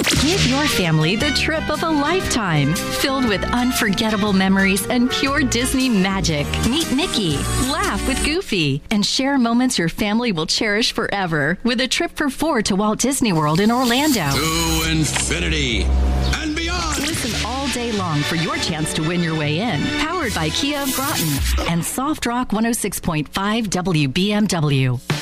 Give your family the trip of a lifetime, filled with unforgettable memories and pure Disney magic. Meet Mickey, laugh with Goofy, and share moments your family will cherish forever with a trip for 4 to Walt Disney World in Orlando. To infinity and beyond. Listen all day long for your chance to win your way in. Powered by Kia of Groton and Soft Rock 106.5 WBMW.